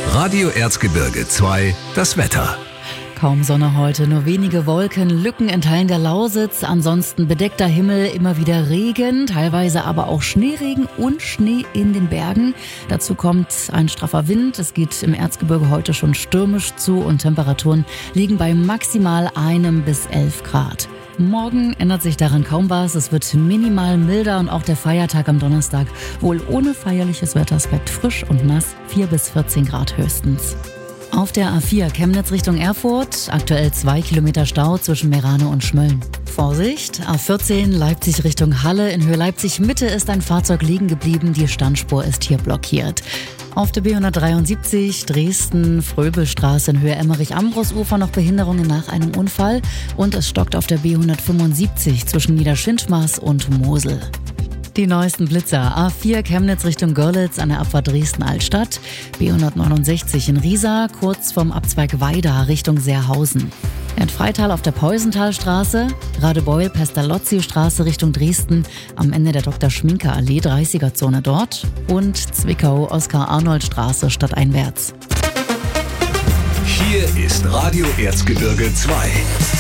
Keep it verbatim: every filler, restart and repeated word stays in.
Radio Erzgebirge zwei, das Wetter. Kaum Sonne heute, nur wenige Wolken, Lücken in Teilen der Lausitz, ansonsten bedeckter Himmel, immer wieder Regen, teilweise aber auch Schneeregen und Schnee in den Bergen. Dazu kommt ein straffer Wind, es geht im Erzgebirge heute schon stürmisch zu und Temperaturen liegen bei maximal einem bis elf Grad. Morgen ändert sich daran kaum was, es wird minimal milder und auch der Feiertag am Donnerstag wohl ohne feierliches Wetter, es bleibt frisch und nass, vier bis vierzehn Grad höchstens. Auf der A vier Chemnitz Richtung Erfurt, aktuell zwei Kilometer Stau zwischen Meerane und Schmölln. Vorsicht, A vierzehn Leipzig Richtung Halle, in Höhe Leipzig Mitte ist ein Fahrzeug liegen geblieben, die Standspur ist hier blockiert. Auf der B hundertdreiundsiebzig Dresden-Fröbelstraße in Höhe Emmerich-Ambros-Ufer noch Behinderungen nach einem Unfall und es stockt auf der B hundertfünfundsiebzig zwischen Niederschinschmaß und Mosel. Die neuesten Blitzer. A vier Chemnitz Richtung Görlitz an der Abfahrt Dresden-Altstadt. B hundertneunundsechzig in Riesa, kurz vom Abzweig Weida Richtung Seerhausen. In Freital auf der Peusenthalstraße. Radebeul-Pestalozzi-Straße Richtung Dresden. Am Ende der Doktor Schminke-Allee, dreißiger-Zone dort. Und Zwickau-Oskar-Arnold-Straße stadteinwärts. Hier ist Radio Erzgebirge zwei.